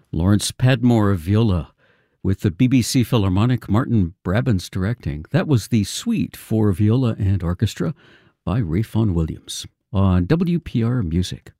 Lawrence Padmore of viola, with the BBC Philharmonic, Martin Brabants directing. That was the Suite for Viola and Orchestra by Ralph Vaughan Williams on WPR Music.